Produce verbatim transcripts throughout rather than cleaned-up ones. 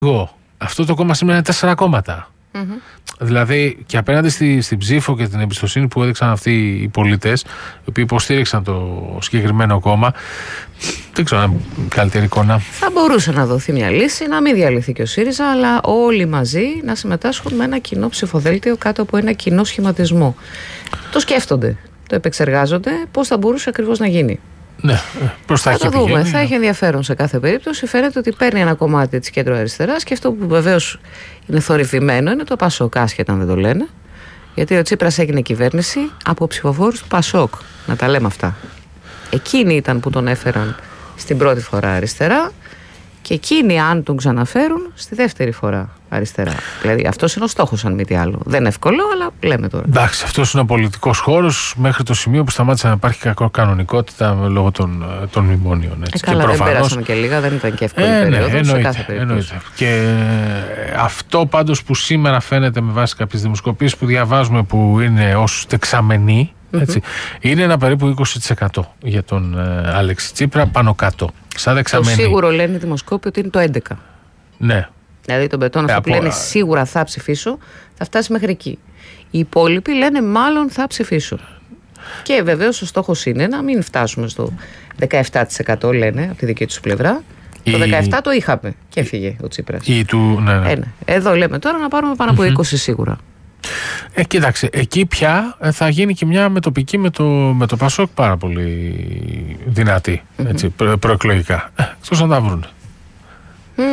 Εγώ, αυτό το κόμμα σήμερα είναι τέσσερα κόμματα. Mm-hmm. Δηλαδή και απέναντι στη, στην ψήφο και την εμπιστοσύνη που έδειξαν αυτοί οι πολίτες, οι οποίοι υποστήριξαν το συγκεκριμένο κόμμα, δεν ξέρω αν είναι καλύτερη εικόνα. Θα μπορούσε να δοθεί μια λύση, να μην διαλυθεί και ο ΣΥΡΙΖΑ, αλλά όλοι μαζί να συμμετάσχουν με ένα κοινό ψηφοδέλτιο κάτω από ένα κοινό σχηματισμό. Το σκέφτονται, το επεξεργάζονται, πώς θα μπορούσε ακριβώς να γίνει. Ναι, προς τα εκεί θα το δούμε. πηγαίνει. Θα έχει ενδιαφέρον σε κάθε περίπτωση. Φαίνεται ότι παίρνει ένα κομμάτι της κέντρο-αριστεράς και αυτό που βεβαίως είναι θορυβημένο είναι το Πασόκ, άσχετα αν δεν το λένε. Γιατί ο Τσίπρας έγινε κυβέρνηση από ψηφοφόρους του Πασόκ. Να τα λέμε αυτά. Εκείνοι ήταν που τον έφεραν στην πρώτη φορά αριστερά και εκείνοι, αν τον ξαναφέρουν, στη δεύτερη φορά αριστερά. Δηλαδή αυτός είναι ο στόχος, αν μη τι άλλο. Δεν είναι εύκολο, αλλά λέμε τώρα. Εντάξει, αυτός είναι ο πολιτικός χώρος μέχρι το σημείο που σταμάτησε να υπάρχει κανονικότητα λόγω των, των μνημόνιων. Έτσι. Ε, καλά, και προφανώς, δεν πέρασαν και λίγα, δεν ήταν και εύκολη ε, περίοδος, ναι, εννοείται, σε κάθε περίπτωση. εννοείται. Και αυτό πάντως που σήμερα φαίνεται με βάση κάποιες δημοσκοπήσεις που διαβάζουμε που είναι ως τεξαμενή, έτσι, mm-hmm. είναι ένα περίπου είκοσι τοις εκατό για τον ε, Άλεξη Τσίπρα πάνω κάτω. Σαν δεξαμενή. Το σίγουρο λένε οι δημοσκόποι ότι είναι το έντεκα. Ναι. Δηλαδή τον πετώνω αυτό ε, που λένε σίγουρα θα ψηφίσω, θα φτάσει μέχρι εκεί. Οι υπόλοιποι λένε μάλλον θα ψηφίσω. Και βεβαίως ο στόχος είναι να μην φτάσουμε στο δεκαεπτά τοις εκατό, λένε από τη δική τους πλευρά. Η... Το δεκαεπτά τοις εκατό το είχαμε και έφυγε ο Τσίπρας. Η του... ναι, ναι. Ε, ναι. Εδώ λέμε τώρα να πάρουμε πάνω από είκοσι σίγουρα. Ε, κοίταξε, εκεί πια θα γίνει και μια μετοπική με το, με το Πασόκ πάρα πολύ δυνατή, έτσι, προ, προεκλογικά. Ε, εκτός να τα βρουν. Mm.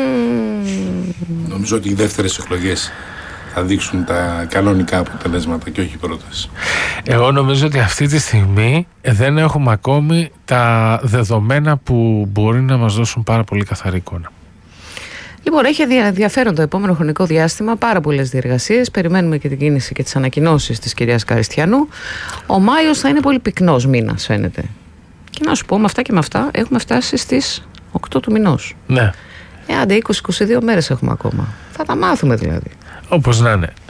Νομίζω ότι οι δεύτερες εκλογές θα δείξουν τα κανονικά αποτελέσματα και όχι οι πρώτες. Εγώ νομίζω ότι αυτή τη στιγμή δεν έχουμε ακόμη τα δεδομένα που μπορεί να μας δώσουν πάρα πολύ καθαρή εικόνα. Λοιπόν, έχει ενδιαφέρον το επόμενο χρονικό διάστημα, πάρα πολλές διεργασίες. Περιμένουμε και την κίνηση και τις ανακοινώσεις της κυρίας Καριστιανού. Ο Μάιος θα είναι πολύ πυκνός μήνας, φαίνεται. Και να σου πω, με αυτά και με αυτά έχουμε φτάσει στις οκτώ του μηνός. Ναι. Ε, άντε είκοσι με είκοσι δύο μέρες έχουμε ακόμα. Θα τα μάθουμε δηλαδή. Όπως να είναι.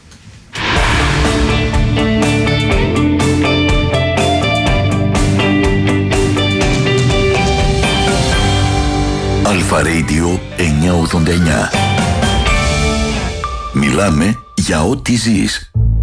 Αλφα Radio εννιακόσια ογδόντα εννιά. Μιλάμε για ό,τι ζεις.